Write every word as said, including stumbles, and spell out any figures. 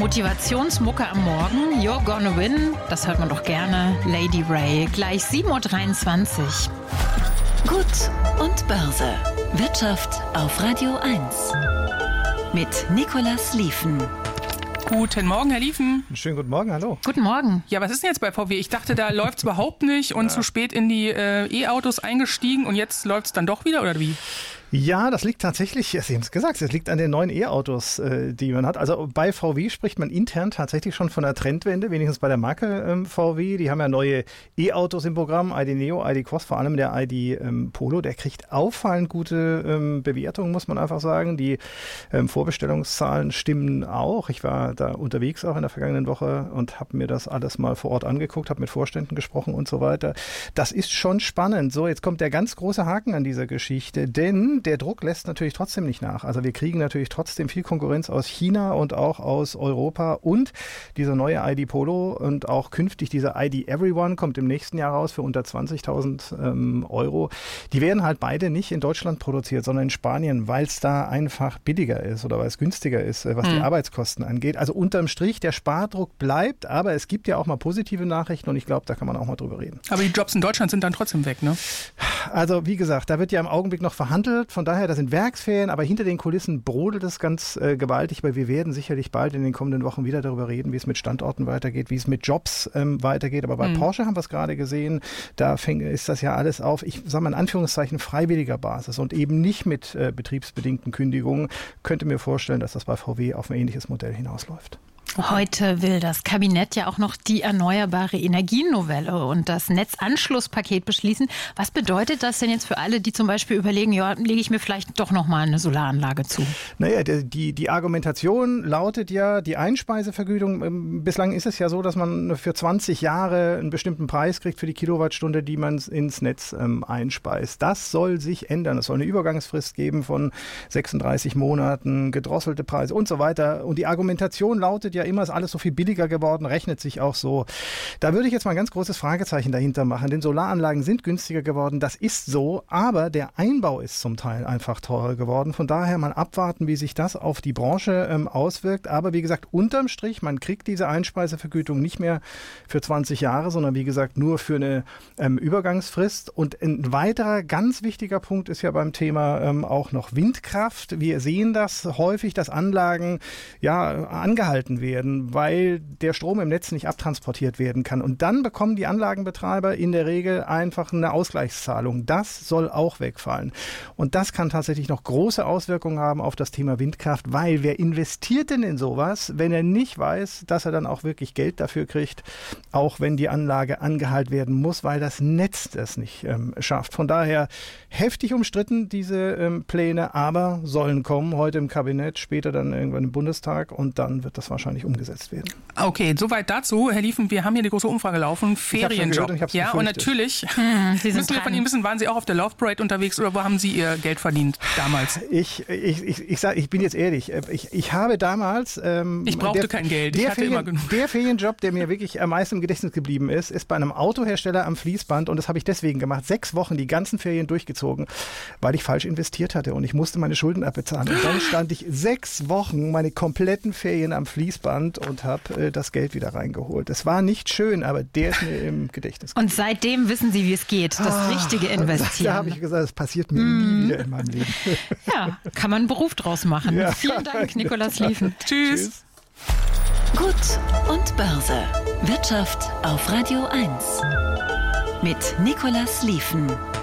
Motivationsmucke am Morgen. You're gonna win. Das hört man doch gerne. Lady Ray. Gleich sieben Uhr dreiundzwanzig. Gut und Börse. Wirtschaft auf Radio eins. Mit Nicolas Liefen. Guten Morgen, Herr Liefen. Schönen guten Morgen, hallo. Guten Morgen. Ja, was ist denn jetzt bei V W? Ich dachte, da läuft es überhaupt nicht und ja. zu spät in die äh, E-Autos eingestiegen und jetzt läuft es dann doch wieder, oder wie? Ja, das liegt tatsächlich, Sie haben es gesagt, es liegt an den neuen E-Autos, äh, die man hat. Also bei V W spricht man intern tatsächlich schon von einer Trendwende, wenigstens bei der Marke ähm, V W. Die haben ja neue E-Autos im Programm, I D Neo, I D Cross, vor allem der I D ähm, Polo. Der kriegt auffallend gute ähm, Bewertungen, muss man einfach sagen. Die ähm, Vorbestellungszahlen stimmen auch. Ich war da unterwegs auch in der vergangenen Woche und habe mir das alles mal vor Ort angeguckt, habe mit Vorständen gesprochen und so weiter. Das ist schon spannend. So, jetzt kommt der ganz große Haken an dieser Geschichte, denn der Druck lässt natürlich trotzdem nicht nach. Also wir kriegen natürlich trotzdem viel Konkurrenz aus China und auch aus Europa und dieser neue I D Polo und auch künftig dieser I D Everyone kommt im nächsten Jahr raus für unter zwanzigtausend ähm, Euro. Die werden halt beide nicht in Deutschland produziert, sondern in Spanien, weil es da einfach billiger ist oder weil es günstiger ist, was hm. die Arbeitskosten angeht. Also unterm Strich, der Spardruck bleibt, aber es gibt ja auch mal positive Nachrichten und ich glaube, da kann man auch mal drüber reden. Aber die Jobs in Deutschland sind dann trotzdem weg, ne? Also wie gesagt, da wird ja im Augenblick noch verhandelt. Von daher, das sind Werksferien, aber hinter den Kulissen brodelt es ganz äh, gewaltig, weil wir werden sicherlich bald in den kommenden Wochen wieder darüber reden, wie es mit Standorten weitergeht, wie es mit Jobs ähm, weitergeht. Aber bei mhm. Porsche haben wir es gerade gesehen, da fäng, ist das ja alles auf, ich sage mal in Anführungszeichen, freiwilliger Basis und eben nicht mit äh, betriebsbedingten Kündigungen. Könnte mir vorstellen, dass das bei V W auf ein ähnliches Modell hinausläuft. Heute will das Kabinett ja auch noch die erneuerbare Energienovelle und das Netzanschlusspaket beschließen. Was bedeutet das denn jetzt für alle, die zum Beispiel überlegen, ja, lege ich mir vielleicht doch noch mal eine Solaranlage zu? Naja, die, die Argumentation lautet ja, die Einspeisevergütung, bislang ist es ja so, dass man für zwanzig Jahre einen bestimmten Preis kriegt für die Kilowattstunde, die man ins Netz ähm, einspeist. Das soll sich ändern. Es soll eine Übergangsfrist geben von sechsunddreißig Monaten, gedrosselte Preise und so weiter. Und die Argumentation lautet ja immer, ist alles so viel billiger geworden, rechnet sich auch so. Da würde ich jetzt mal ein ganz großes Fragezeichen dahinter machen, denn Solaranlagen sind günstiger geworden, das ist so, aber der Einbau ist zum Teil einfach teurer geworden. Von daher mal abwarten, wie sich das auf die Branche ähm, auswirkt. Aber wie gesagt, unterm Strich, man kriegt diese Einspeisevergütung nicht mehr für zwanzig Jahre, sondern wie gesagt nur für eine ähm, Übergangsfrist. Und ein weiterer ganz wichtiger Punkt ist ja beim Thema ähm, auch noch Windkraft. Wir sehen das häufig, dass Anlagen ja angehalten werden. werden, weil der Strom im Netz nicht abtransportiert werden kann. Und dann bekommen die Anlagenbetreiber in der Regel einfach eine Ausgleichszahlung. Das soll auch wegfallen. Und das kann tatsächlich noch große Auswirkungen haben auf das Thema Windkraft, weil wer investiert denn in sowas, wenn er nicht weiß, dass er dann auch wirklich Geld dafür kriegt, auch wenn die Anlage angehalten werden muss, weil das Netz das nicht ähm, schafft. Von daher heftig umstritten, diese ähm, Pläne, aber sollen kommen, heute im Kabinett, später dann irgendwann im Bundestag und dann wird das wahrscheinlich umgesetzt werden. Okay, soweit dazu. Herr Liefen, wir haben hier die große Umfrage laufen. Ferienjob. Und ja, und natürlich hm, müssen wir von Ihnen wissen, waren Sie auch auf der Love Parade unterwegs oder wo haben Sie Ihr Geld verdient damals? Ich, ich, ich, ich, sag, ich bin jetzt ehrlich. Ich, ich habe damals... Ähm, ich brauchte der, kein Geld. Ich der hatte Ferien, immer genug. Der Ferienjob, der mir wirklich am meisten im Gedächtnis geblieben ist, ist bei einem Autohersteller am Fließband und das habe ich deswegen gemacht. Sechs Wochen die ganzen Ferien durchgezogen, weil ich falsch investiert hatte und ich musste meine Schulden abbezahlen. Und dann stand ich sechs Wochen meine kompletten Ferien am Fließband und habe äh, das Geld wieder reingeholt. Das war nicht schön, aber der ist mir im Gedächtnis geblieben. Und seitdem wissen Sie, wie es geht, das ah, richtige Investieren. Da habe ich gesagt, das passiert mir mm. nie wieder in meinem Leben. Ja, kann man einen Beruf draus machen. Ja. Vielen Dank, Nicolas Liefen. Tschüss. Gut und Börse. Wirtschaft auf Radio eins. Mit Nicolas Liefen.